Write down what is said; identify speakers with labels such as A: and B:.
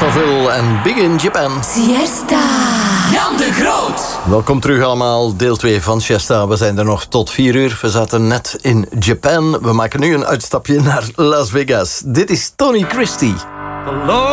A: Faville en Big in Japan.
B: Siesta.
C: Jan de Groot.
A: Welkom terug allemaal, deel 2 van Siesta. We zijn er nog tot 4 uur. We zaten net in Japan. We maken nu een uitstapje naar Las Vegas. Dit is Tony Christie.